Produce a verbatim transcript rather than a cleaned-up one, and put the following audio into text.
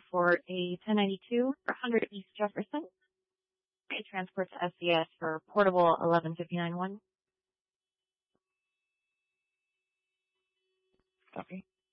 for a ten ninety-two for one hundred East Jefferson. A transport to S C S for portable eleven fifty-nine one. Copy.